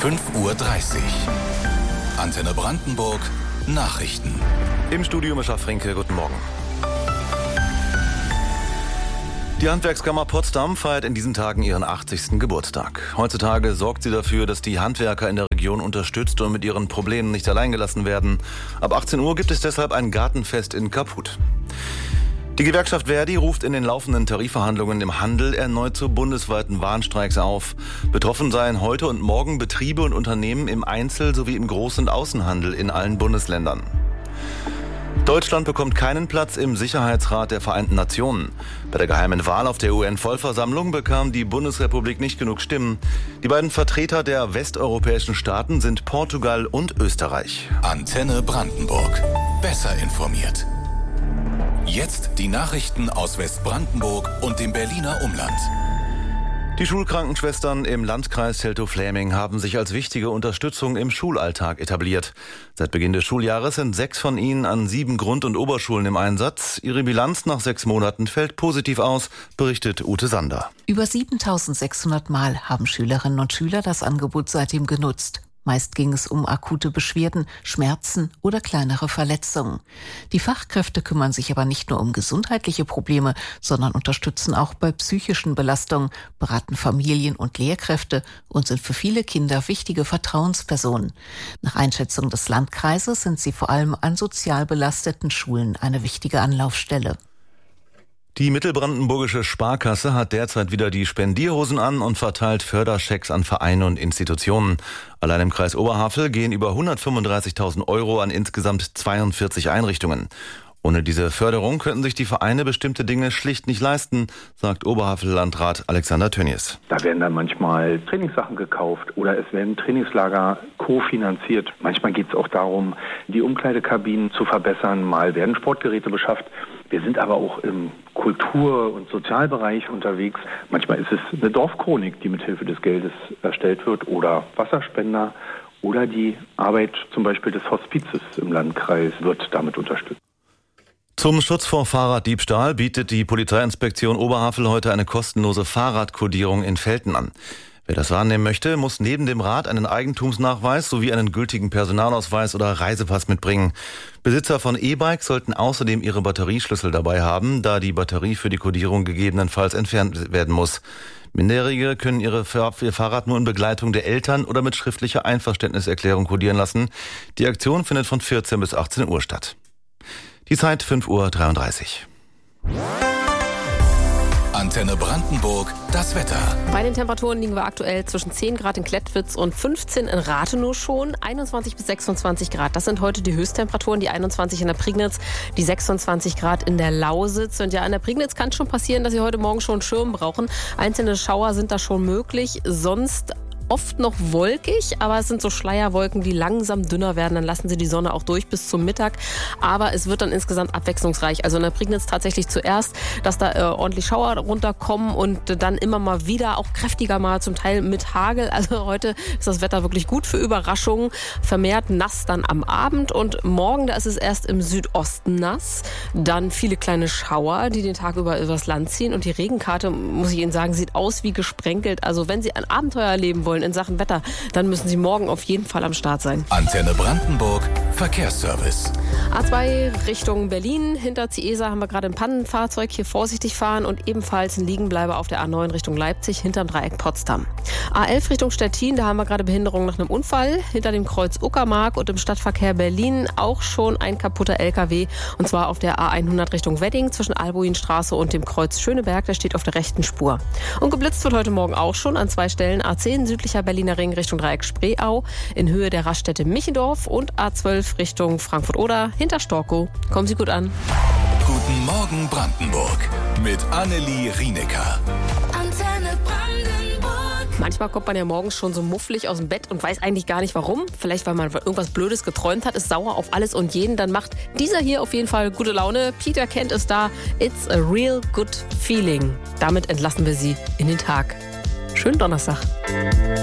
5:30 Uhr. Antenne Brandenburg. Nachrichten. Im Studio Mischa Frinke, guten Morgen. Die Handwerkskammer Potsdam feiert in diesen Tagen ihren 80. Geburtstag. Heutzutage sorgt sie dafür, dass die Handwerker in der Region unterstützt und mit ihren Problemen nicht allein gelassen werden. Ab 18 Uhr gibt es deshalb ein Gartenfest in Kaputt. Die Gewerkschaft Verdi ruft in den laufenden Tarifverhandlungen im Handel erneut zu bundesweiten Warnstreiks auf. Betroffen seien heute und morgen Betriebe und Unternehmen im Einzel- sowie im Groß- und Außenhandel in allen Bundesländern. Deutschland bekommt keinen Platz im Sicherheitsrat der Vereinten Nationen. Bei der geheimen Wahl auf der UN-Vollversammlung bekam die Bundesrepublik nicht genug Stimmen. Die beiden Vertreter der westeuropäischen Staaten sind Portugal und Österreich. Antenne Brandenburg. Besser informiert. Jetzt die Nachrichten aus Westbrandenburg und dem Berliner Umland. Die Schulkrankenschwestern im Landkreis Teltow-Fläming haben sich als wichtige Unterstützung im Schulalltag etabliert. Seit Beginn des Schuljahres sind 6 von ihnen an 7 Grund- und Oberschulen im Einsatz. Ihre Bilanz nach 6 Monaten fällt positiv aus, berichtet Ute Sander. Über 7.600 Mal haben Schülerinnen und Schüler das Angebot seitdem genutzt. Meist ging es um akute Beschwerden, Schmerzen oder kleinere Verletzungen. Die Fachkräfte kümmern sich aber nicht nur um gesundheitliche Probleme, sondern unterstützen auch bei psychischen Belastungen, beraten Familien und Lehrkräfte und sind für viele Kinder wichtige Vertrauenspersonen. Nach Einschätzung des Landkreises sind sie vor allem an sozial belasteten Schulen eine wichtige Anlaufstelle. Die mittelbrandenburgische Sparkasse hat derzeit wieder die Spendierhosen an und verteilt Förderschecks an Vereine und Institutionen. Allein im Kreis Oberhavel gehen über 135.000 Euro an insgesamt 42 Einrichtungen. Ohne diese Förderung könnten sich die Vereine bestimmte Dinge schlicht nicht leisten, sagt Oberhavel-Landrat Alexander Tönnies. Da werden dann manchmal Trainingssachen gekauft oder es werden Trainingslager kofinanziert. Manchmal geht es auch darum, die Umkleidekabinen zu verbessern. Mal werden Sportgeräte beschafft. Wir sind aber auch im Kultur- und Sozialbereich unterwegs. Manchmal ist es eine Dorfchronik, die mithilfe des Geldes erstellt wird, oder Wasserspender, oder die Arbeit zum Beispiel des Hospizes im Landkreis wird damit unterstützt. Zum Schutz vor Fahrraddiebstahl bietet die Polizeiinspektion Oberhavel heute eine kostenlose Fahrradkodierung in Velten an. Wer das wahrnehmen möchte, muss neben dem Rad einen Eigentumsnachweis sowie einen gültigen Personalausweis oder Reisepass mitbringen. Besitzer von E-Bikes sollten außerdem ihre Batterieschlüssel dabei haben, da die Batterie für die Kodierung gegebenenfalls entfernt werden muss. Minderjährige können ihr Fahrrad nur in Begleitung der Eltern oder mit schriftlicher Einverständniserklärung kodieren lassen. Die Aktion findet von 14 bis 18 Uhr statt. Die Zeit 5:33 Uhr. Antenne Brandenburg, das Wetter. Bei den Temperaturen liegen wir aktuell zwischen 10 Grad in Klettwitz und 15 in Rathenow schon. 21 bis 26 Grad, das sind heute die Höchsttemperaturen. Die 21 in der Prignitz, die 26 Grad in der Lausitz. Und ja, in der Prignitz kann es schon passieren, dass Sie heute Morgen schon einen Schirm brauchen. Einzelne Schauer sind da schon möglich, sonst oft noch wolkig, aber es sind so Schleierwolken, die langsam dünner werden. Dann lassen sie die Sonne auch durch bis zum Mittag. Aber es wird dann insgesamt abwechslungsreich. Also in der Prignitz tatsächlich zuerst, dass da ordentlich Schauer runterkommen und dann immer mal wieder, auch kräftiger mal, zum Teil mit Hagel. Also heute ist das Wetter wirklich gut für Überraschungen. Vermehrt nass dann am Abend und morgen, da ist es erst im Südosten nass. Dann viele kleine Schauer, die den Tag über übers Land ziehen. Und die Regenkarte, muss ich Ihnen sagen, sieht aus wie gesprenkelt. Also wenn Sie ein Abenteuer erleben wollen in Sachen Wetter, dann müssen Sie morgen auf jeden Fall am Start sein. Antenne Brandenburg, Verkehrsservice. A2 Richtung Berlin. Hinter Ciesa haben wir gerade ein Pannenfahrzeug. Hier vorsichtig fahren und ebenfalls ein Liegenbleiber auf der A9 Richtung Leipzig hinterm Dreieck Potsdam. A11 Richtung Stettin, da haben wir gerade Behinderung nach einem Unfall. Hinter dem Kreuz Uckermark und im Stadtverkehr Berlin auch schon ein kaputter LKW. Und zwar auf der A100 Richtung Wedding zwischen Albuinstraße und dem Kreuz Schöneberg. Der steht auf der rechten Spur. Und geblitzt wird heute Morgen auch schon an 2 Stellen. A10 südlicher Berliner Ring Richtung Dreieck Spreeau in Höhe der Raststätte Michendorf und A12 Richtung Frankfurt-Oder hinter Storkow. Kommen Sie gut an. Guten Morgen Brandenburg mit Annelie Rienecker. Antenne Brandenburg. Manchmal kommt man ja morgens schon so mufflig aus dem Bett und weiß eigentlich gar nicht warum. Vielleicht, weil man irgendwas Blödes geträumt hat, ist sauer auf alles und jeden. Dann macht dieser hier auf jeden Fall gute Laune. Peter Kent ist da. It's a real good feeling. Damit entlassen wir Sie in den Tag. Schönen Donnerstag.